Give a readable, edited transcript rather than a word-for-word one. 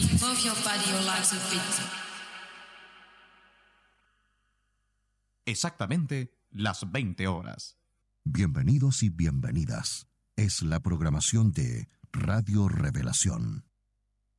Move your body, your legs a bit. Exactamente las 20 horas. Bienvenidos y bienvenidas. Es la programación de Radio Revelación.